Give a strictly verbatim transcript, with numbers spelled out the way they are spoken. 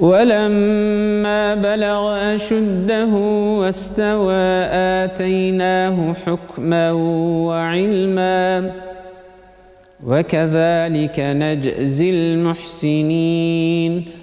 ولما بلغ أشده واستوى آتيناه حكما وعلما وكذلك نجزي المحسنين